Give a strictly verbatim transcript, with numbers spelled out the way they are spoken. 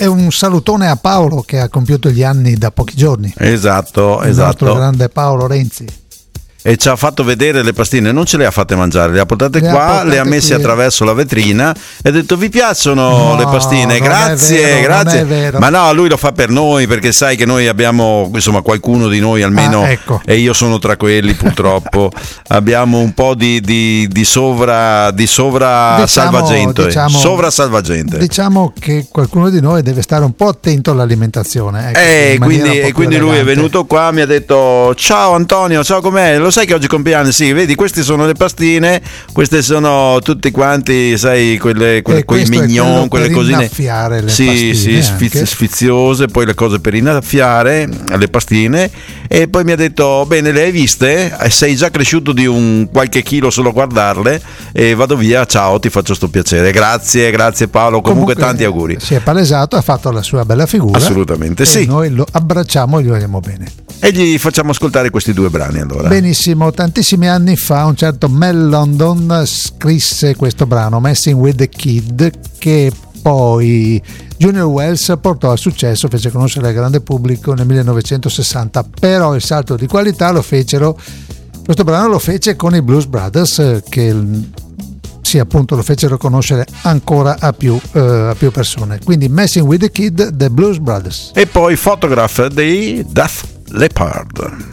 E un salutone a Paolo che ha compiuto gli anni da pochi giorni. Esatto, il esatto. nostro grande Paolo Renzi. E ci ha fatto vedere le pastine, non ce le ha fatte mangiare, le ha portate Le ha qua, portate le ha messe qui. attraverso la vetrina e ha detto vi piacciono No, le pastine? non Grazie, è vero, grazie. non è vero. Ma no, lui lo fa per noi perché sai che noi abbiamo, insomma, qualcuno di noi almeno, Ah, ecco. e io sono tra quelli purtroppo, abbiamo un po' di, di, di sovra di sovra Diciamo- salvagente, diciamo- sovra salvagente. Diciamo che qualcuno di noi deve stare un po' attento all'alimentazione. Ecco, Eh, in maniera quindi, un po' e più quindi lui è elegante. venuto qua, mi ha detto ciao Antonio, ciao com'è? Lo sai che oggi compleanno? Sì, vedi, queste sono le pastine, queste sono tutti quanti, sai, quelle, quelle E quei questo è mignon, quello quelle per cosine. innaffiare le sì, pastine sì, sfiz- anche. sfiziose, poi le cose per innaffiare le pastine. E poi mi ha detto bene, le hai viste? Eh, Sei già cresciuto di un qualche chilo solo a guardarle e vado via, ciao, ti faccio sto piacere. Grazie, grazie Paolo, comunque, tanti auguri. Si è palesato, ha fatto la sua bella figura. Assolutamente e sì. Noi lo abbracciamo e gli vogliamo bene. E gli facciamo ascoltare questi due brani allora. Benissimo, tantissimi anni fa un certo Mel London scrisse questo brano, Messing with the Kid, che poi Junior Wells portò al successo, fece conoscere al grande pubblico nel millenovecentosessanta, però il salto di qualità lo fecero, questo brano lo fece con i Blues Brothers, che sì, appunto, lo fecero conoscere ancora a più, eh, a più persone. Quindi Messing with the Kid, The Blues Brothers. E poi Photograph dei Def Leppard.